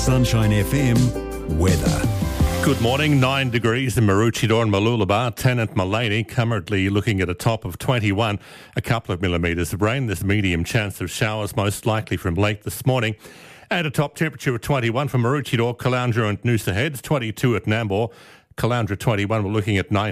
Sunshine FM weather. Good morning, 9 degrees in Maroochydore and Mooloolaba, 10 at Mullaney, currently looking at a top of 21, a couple of millimetres of rain. There's a medium chance of showers, most likely from late this morning. And a top temperature of 21 for Maroochydore, Caloundra and Noosa Heads, 22 at Nambour. Caloundra 21, we're looking at 9